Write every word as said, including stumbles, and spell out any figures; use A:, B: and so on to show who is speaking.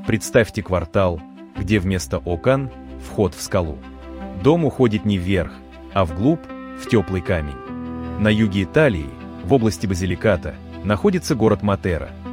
A: Представьте квартал, где вместо окон вход в скалу. Дом уходит не вверх, а вглубь, в теплый камень. На юге Италии, в области Базиликата, находится город Матера.